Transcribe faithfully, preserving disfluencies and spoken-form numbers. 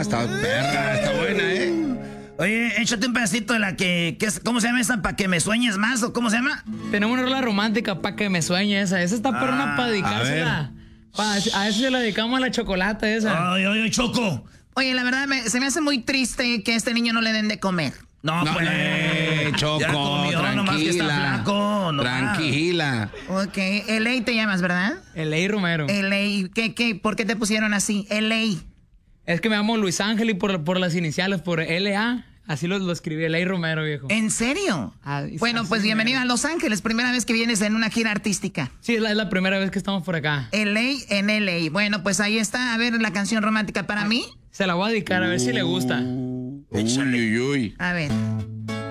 está perra, está buena, ¿eh? Oye, échate un pedacito de la que, que es- ¿cómo se llama esa? ¿Para que me sueñes más o cómo se llama? Tenemos una rola romántica para que me sueñe esa. Esa está perrona Ah, para dedicársela. Pa- a eso se la dedicamos a la chocolate esa. Ay, ay, ay, Choco. Oye, la verdad, me- se me hace muy triste que a este niño no le den de comer. No, No, pues. eh, Choco, ya comió, nomás que está tranquila. flaco. No, Tranquila. Ok, L A te llamas, ¿verdad? Eley Romero. L A, ¿qué, qué? ¿Por qué te pusieron así? L A. Es que me llamo Luis Ángel y por, por las iniciales, por L A. Así lo, lo escribí, Eley Romero, viejo. ¿En serio? Ah, es Bueno, así, pues bienvenido mero. a Los Ángeles. Primera vez que vienes en una gira artística. Sí, es la, es la primera vez que estamos por acá. L A en L A. Bueno, pues ahí está. A ver, la canción romántica para mí. Se la voy a dedicar a ver si le gusta. Uy, uy, uy. A ver.